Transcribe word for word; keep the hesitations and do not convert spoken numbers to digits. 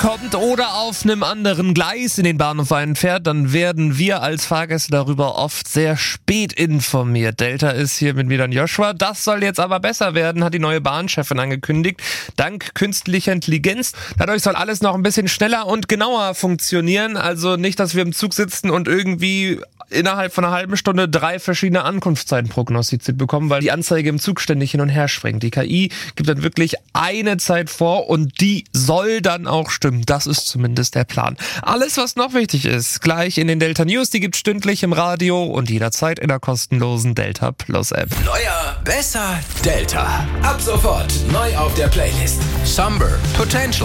kommt oder auf einem anderen Gleis in den Bahnhof einfährt, dann werden wir als Fahrgäste darüber oft sehr spät informiert. Delta ist hier mit mir dann Joshua. Das soll jetzt aber besser werden, hat die neue Bahnchefin angekündigt. Dank künstlicher Intelligenz. Dadurch soll alles noch ein bisschen schneller und genauer funktionieren. Also nicht, dass wir im Zug sitzen und irgendwie innerhalb von einer halben Stunde drei verschiedene Ankunftszeiten prognostiziert bekommen, weil die Anzeige im Zug ständig hin und her springt. Die K I gibt dann wirklich eine Zeit vor und die soll dann auch stimmen. Das ist zumindest der Plan. Alles, was noch wichtig ist, gleich in den Delta News. Die gibt's stündlich im Radio und jederzeit in der kostenlosen Delta Plus App. Neuer, besser, Delta. Ab sofort neu auf der Playlist. Somber, Potential,